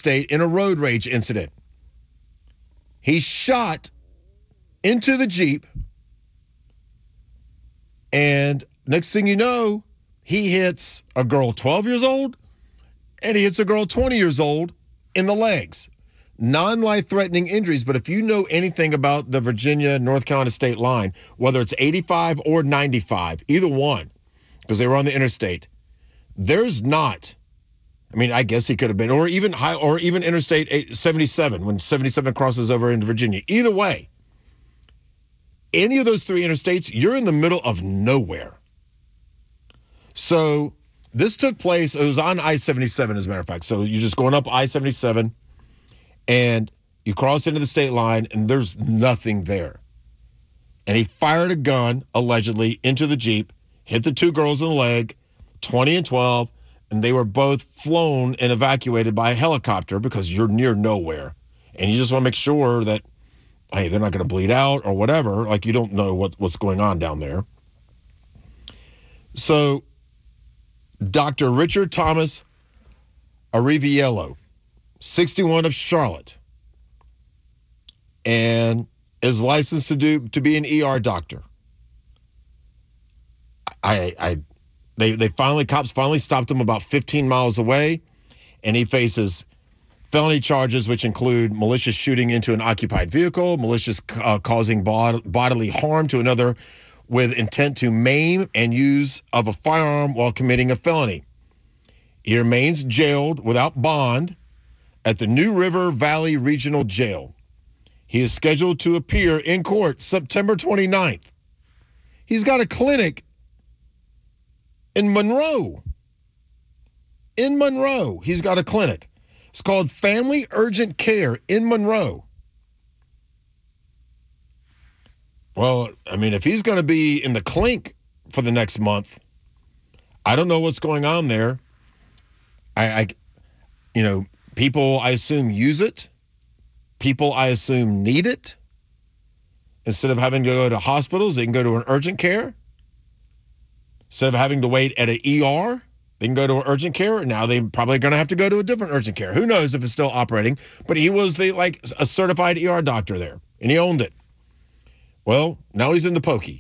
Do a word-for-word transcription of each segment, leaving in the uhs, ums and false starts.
interstate in a road rage incident. He shot into the Jeep, and next thing you know, he hits a girl twelve years old, and he hits a girl twenty years old in the legs. Non-life-threatening injuries, but if you know anything about the Virginia-North Carolina state line, whether it's eighty-five or ninety-five, either one, because they were on the interstate, there's not, I mean, I guess he could have been, or even high, or even Interstate seventy-seven, when seventy-seven crosses over into Virginia. Either way, any of those three interstates, you're in the middle of nowhere. So this took place, it was on I seventy-seven, as a matter of fact. So you're just going up I seventy-seven, and you cross into the state line, and there's nothing there. And he fired a gun, allegedly, into the Jeep, hit the two girls in the leg, twenty and twelve, and they were both flown and evacuated by a helicopter because you're near nowhere. And you just want to make sure that, hey, they're not going to bleed out or whatever. Like, you don't know what, what's going on down there. So Doctor Richard Thomas Arriviello, sixty-one, of Charlotte, and is licensed to do to be an E R doctor. I, I, they, they finally, cops finally stopped him about fifteen miles away, and he faces felony charges, which include malicious shooting into an occupied vehicle, malicious uh, causing bod- bodily harm to another with intent to maim, and use of a firearm while committing a felony. He remains jailed without bond at the New River Valley Regional Jail. He is scheduled to appear in court September twenty-ninth. He's got a clinic in Monroe. In Monroe, he's got a clinic. It's called Family Urgent Care in Monroe. Well, I mean, if he's going to be in the clink for the next month, I don't know what's going on there. I, I you know, people, I assume, use it. People, I assume, need it. Instead of having to go to hospitals, they can go to an urgent care. Instead of having to wait at an E R, they can go to an urgent care. Now they're probably going to have to go to a different urgent care. Who knows if it's still operating? But he was the like a certified E R doctor there, and he owned it. Well, now he's in the pokey.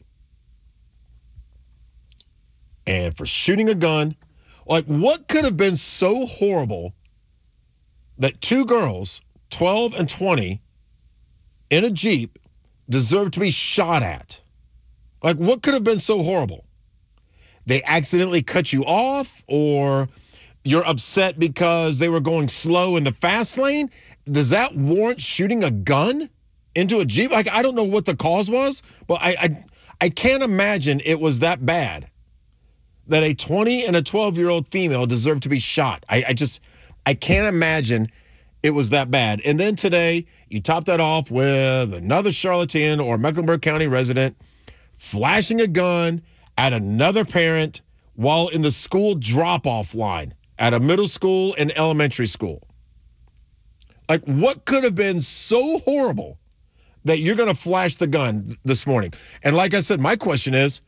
And for shooting a gun, like, what could have been so horrible that two girls, twelve and twenty, in a Jeep, deserve to be shot at? Like, what could have been so horrible? They accidentally cut you off, or you're upset because they were going slow in the fast lane? Does that warrant shooting a gun into a Jeep? Like, I don't know what the cause was, but I I, I can't imagine it was that bad that a twenty and a twelve-year-old female deserved to be shot. I, I just, I can't imagine it was that bad. And then today, you top that off with another Charlatan or Mecklenburg County resident flashing a gun at another parent while in the school drop-off line at a middle school and elementary school. Like, what could have been so horrible that you're going to flash the gun this morning? And like I said, my question is,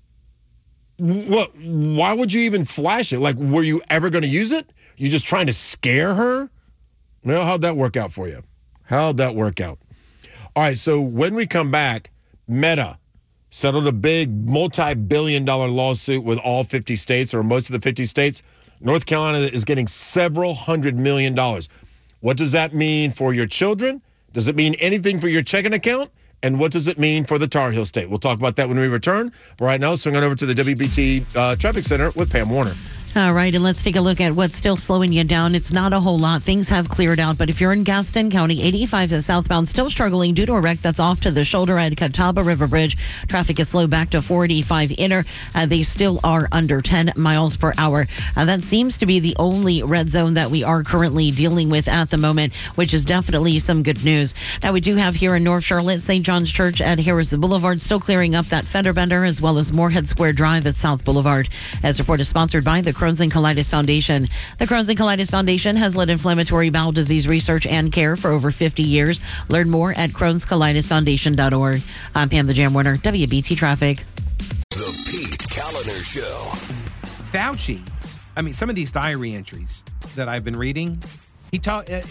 what? Why would you even flash it? Like, were you ever going to use it? You just trying to scare her? Well, how'd that work out for you? How'd that work out? All right, so when we come back, Meta settled a big multi-billion dollar lawsuit with all fifty states, or most of the fifty states. North Carolina is getting several hundred million dollars. What does that mean for your children? Does it mean anything for your checking account? And what does it mean for the Tar Heel State? We'll talk about that when we return. But right now, swing on over to the W B T uh, Traffic Center with Pam Warner. All right, and let's take a look at what's still slowing you down. It's not a whole lot. Things have cleared out, but if you're in Gaston County, eighty-five to southbound, still struggling due to a wreck that's off to the shoulder at Catawba River Bridge. Traffic is slow back to four eighty-five inner. Uh, they still are under ten miles per hour. Uh, that seems to be the only red zone that we are currently dealing with at the moment, which is definitely some good news. Now, we do have here in North Charlotte, Saint John's Church at Harris Boulevard, still clearing up that fender bender, as well as Moorhead Square Drive at South Boulevard. As report is sponsored by the Crohn's and Colitis Foundation. The Crohn's and Colitis Foundation has led inflammatory bowel disease research and care for over fifty years. Learn more at crohns colitis foundation dot org. I'm Pam the Jam Warner, W B T Traffic. The Pete Kaliner Show. Fauci, I mean, some of these diary entries that I've been reading, he taught.